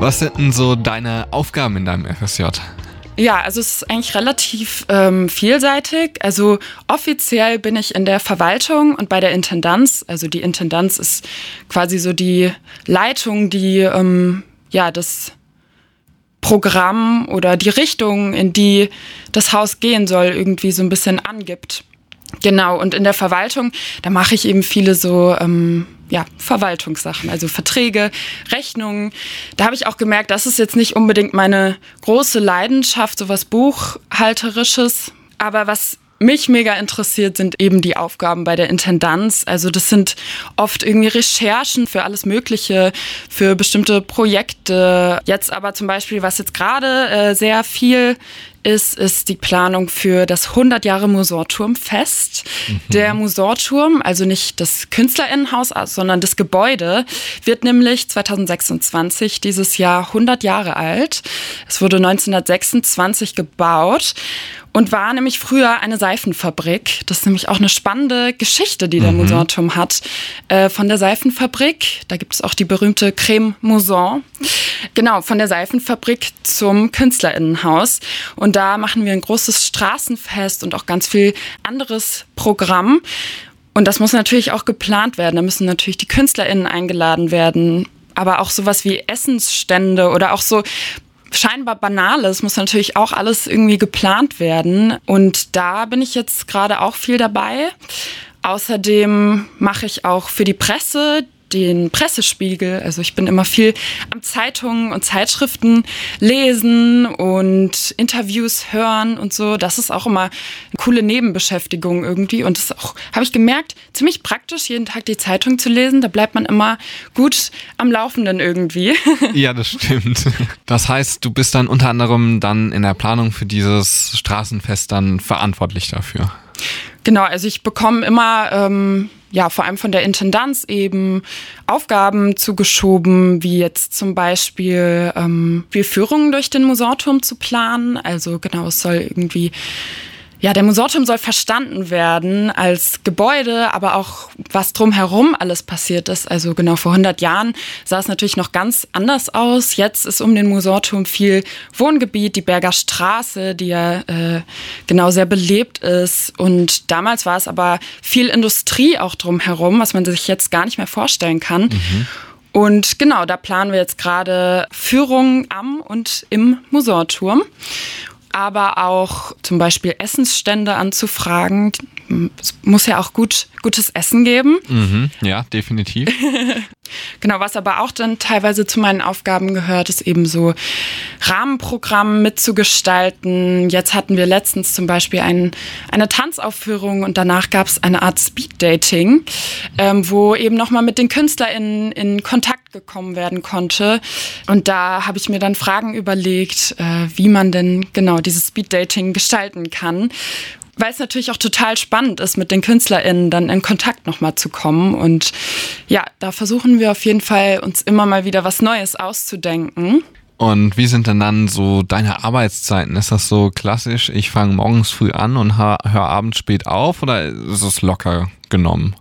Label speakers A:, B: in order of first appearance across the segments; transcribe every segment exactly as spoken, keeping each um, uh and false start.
A: Was sind denn so deine Aufgaben in deinem F S J?
B: Ja, also es ist eigentlich relativ ähm, vielseitig. Also offiziell bin ich in der Verwaltung und bei der Intendanz. Also die Intendanz ist quasi so die Leitung, die ähm, ja das Programm oder die Richtung, in die das Haus gehen soll, irgendwie so ein bisschen angibt. Genau, und in der Verwaltung, da mache ich eben viele so ähm, ja, Verwaltungssachen, also Verträge, Rechnungen. Da habe ich auch gemerkt, das ist jetzt nicht unbedingt meine große Leidenschaft, so was Buchhalterisches. Aber was mich mega interessiert, sind eben die Aufgaben bei der Intendanz. Also das sind oft irgendwie Recherchen für alles Mögliche, für bestimmte Projekte. Jetzt aber zum Beispiel, was jetzt gerade äh, sehr viel ist, ist die Planung für das hundert Jahre Mosorturmfest. Mhm. Der Mosorturm, also nicht das Künstlerinnenhaus, sondern das Gebäude, wird nämlich zwanzig sechsundzwanzig dieses Jahr hundert Jahre alt. Es wurde neunzehnhundertsechsundzwanzig gebaut und war nämlich früher eine Seifenfabrik. Das ist nämlich auch eine spannende Geschichte, die der mhm. Mosorturm hat. Äh, von der Seifenfabrik, da gibt es auch die berühmte Creme Moson. Genau, von der Seifenfabrik zum Künstlerinnenhaus. Und da machen wir ein großes Straßenfest und auch ganz viel anderes Programm. Und das muss natürlich auch geplant werden. Da müssen natürlich die KünstlerInnen eingeladen werden. Aber auch sowas wie Essensstände oder auch so scheinbar Banales muss natürlich auch alles irgendwie geplant werden. Und da bin ich jetzt gerade auch viel dabei. Außerdem mache ich auch für die Presse den Pressespiegel. Also ich bin immer viel am Zeitungen und Zeitschriften lesen und Interviews hören und so. Das ist auch immer eine coole Nebenbeschäftigung irgendwie. Und das ist auch, habe ich gemerkt, ziemlich praktisch, jeden Tag die Zeitung zu lesen. Da bleibt man immer gut am Laufenden irgendwie.
A: Ja, das stimmt. Das heißt, du bist dann unter anderem dann in der Planung für dieses Straßenfest dann verantwortlich dafür.
B: Genau, also ich bekomme immer ähm, ja, vor allem von der Intendanz eben Aufgaben zugeschoben, wie jetzt zum Beispiel ähm, wie Führungen durch den Mosorturm zu planen. Also genau, es soll irgendwie, ja, der Mosorturm soll verstanden werden als Gebäude, aber auch was drumherum alles passiert ist. Also genau, vor hundert Jahren sah es natürlich noch ganz anders aus. Jetzt ist um den Mosorturm viel Wohngebiet, die Berger Straße, die ja äh, genau sehr belebt ist. Und damals war es aber viel Industrie auch drumherum, was man sich jetzt gar nicht mehr vorstellen kann. Mhm. Und genau, da planen wir jetzt gerade Führungen am und im Mosorturm. Aber auch zum Beispiel Essensstände anzufragen. Es muss ja auch gut, gutes Essen geben.
A: Mhm, ja, definitiv.
B: Genau, was aber auch dann teilweise zu meinen Aufgaben gehört, ist eben so Rahmenprogramm mitzugestalten. Jetzt hatten wir letztens zum Beispiel ein, eine Tanzaufführung und danach gab es eine Art Speeddating, ähm, wo eben nochmal mit den KünstlerInnen in Kontakt gekommen werden konnte. Und da habe ich mir dann Fragen überlegt, äh, wie man denn genau dieses Speeddating gestalten kann. Weil es natürlich auch total spannend ist, mit den KünstlerInnen dann in Kontakt nochmal zu kommen. Und ja, da versuchen wir auf jeden Fall, uns immer mal wieder was Neues auszudenken.
A: Und wie sind denn dann so deine Arbeitszeiten? Ist das so klassisch, ich fange morgens früh an und höre abends spät auf, oder ist es locker genommen?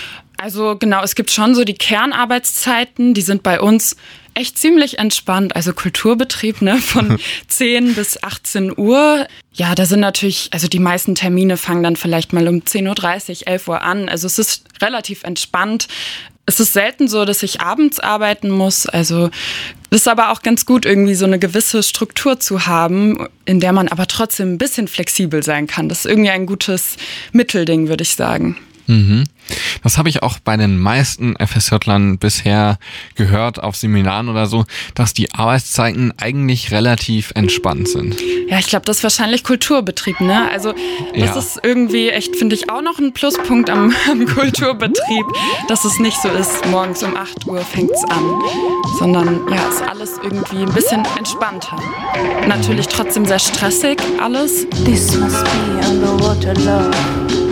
B: Also genau, es gibt schon so die Kernarbeitszeiten, die sind bei uns echt ziemlich entspannt. Also Kulturbetrieb, ne, von zehn bis achtzehn Uhr. Ja, da sind natürlich, also die meisten Termine fangen dann vielleicht mal um zehn Uhr dreißig, elf Uhr an. Also es ist relativ entspannt. Es ist selten so, dass ich abends arbeiten muss. Also es ist aber auch ganz gut, irgendwie so eine gewisse Struktur zu haben, in der man aber trotzdem ein bisschen flexibel sein kann. Das ist irgendwie ein gutes Mittelding, würde ich sagen.
A: Mhm. Das habe ich auch bei den meisten F S J-Lern bisher gehört, auf Seminaren oder so, dass die Arbeitszeiten eigentlich relativ entspannt sind.
B: Ja, ich glaube, das ist wahrscheinlich Kulturbetrieb, ne? Also das ja. ist irgendwie echt, finde ich, auch noch ein Pluspunkt am, am Kulturbetrieb, dass es nicht so ist, morgens um acht Uhr fängt's an, sondern ja, ist alles irgendwie ein bisschen entspannter. Natürlich trotzdem sehr stressig alles.
C: This must be underwater love.